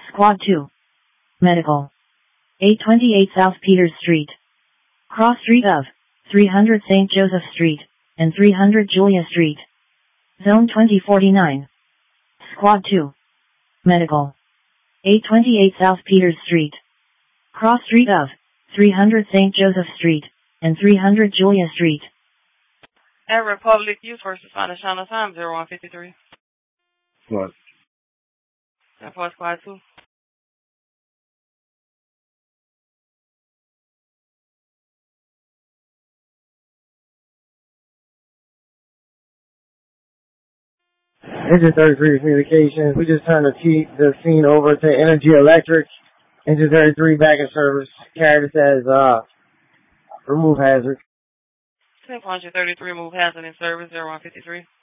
Squad 2. Medical. 828 South Peters Street. Cross Street of 300 St. Joseph Street and 300 Julia Street. Zone 2049. Squad 2. Medical. 828 South Peters Street. Cross Street of 300 St. Joseph Street and 300 Julia Street. At Republic Youth versus Finashana Time 0153. What? That's for Squad 2. Engine 33 communications. We just turned the scene over to Energy Electric. Engine 33 back in service. Carried this as remove hazard. 10.33 move hazard in service 0153.